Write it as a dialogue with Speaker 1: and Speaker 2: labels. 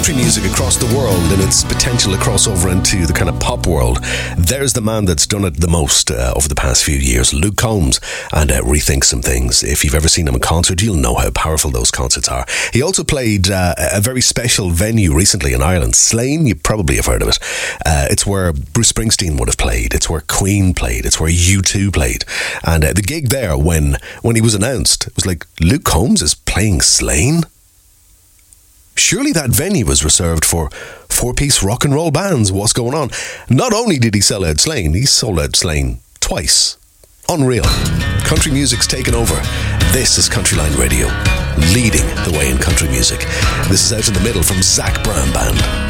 Speaker 1: country music across the world and its potential to cross over into the kind of pop world, there's the man that's done it the most over the past few years, Luke Combs, and Rethink Some Things. If you've ever seen him in concert, you'll know how powerful those concerts are. He also played a very special venue recently in Ireland, Slane. You probably have heard of it. It's where Bruce Springsteen would have played. It's where Queen played. It's where U2 played. And the gig there, when he was announced, it was like, Luke Combs is playing Slane? Surely that venue was reserved for four-piece rock and roll bands. What's going on? Not only did he sell out Slane, he sold out Slane twice. Unreal. Country music's taken over. This is Countryline Radio, leading the way in country music. This is Out in the Middle from Zach Brown Band.